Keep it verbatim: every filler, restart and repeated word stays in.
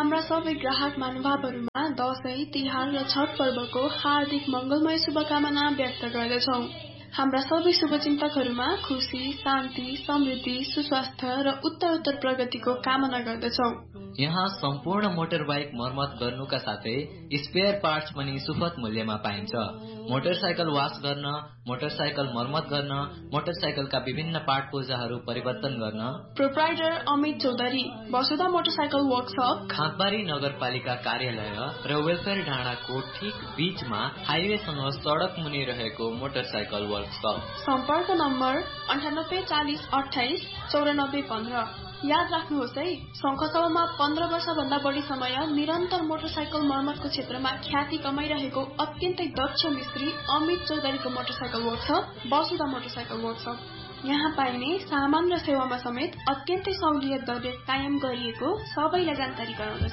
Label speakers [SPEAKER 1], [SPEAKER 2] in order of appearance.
[SPEAKER 1] हाम्रा सबै ग्राहक महानुभावहरूमा दशैं, तिहार र छठ पर्वको हार्दिक मंगलमय शुभकामना व्यक्त गर्दछौं। हाम्रा सबै शुभचिन्तकहरूमा खुशी, शान्ति, समृद्धि, सुस्वास्थ्य र उत्तरोत्तर प्रगतिको कामना गर्दछौं।
[SPEAKER 2] यहाँ सम्पूर्ण मोटरबाइक मर्मत गर्नुका साथै स्पेयर पार्ट्स पनि सुपथ मूल्यमा पाइन्छ। मोटरसाइकल वाश गर्न, मोटरसाइकल मर्मत गर्न, मोटरसाइकलका विभिन्न पार्ट पूजाहरू परिवर्तन गर्न।
[SPEAKER 1] प्रोप्राइटर अमित चौधरी, वसुधा मोटरसाइकल वर्कशप,
[SPEAKER 2] खाँदबारी नगरपालिका कार्यालय र वेलफेयर डाँडाको ठीक बीचमा हाइवेसँग सड़क मुनि रहेको मोटरसाइकल वर्कशप।
[SPEAKER 1] सम्पर्क नम्बर अन्ठानब्बे चालिस अठाइस चौरानब्बे पन्ध्र। याद राख्नुहोस् है, शङ्खसभामा पन्ध्र वर्ष भन्दा बढी समय निरन्तर मोटरसाइकल मर्मतको क्षेत्रमा ख्याति कमाइरहेको अत्यन्तै दक्ष मिस्त्री अमित चौधरीको मोटरसाइकल वर्कशप वसुधा मोटरसाइकल वर्कशप। यहाँ पाइने सामान र सेवामा समेत अत्यन्तै सहुलियत दर कायम गरिएको सबैलाई जानकारी गराउँदछ।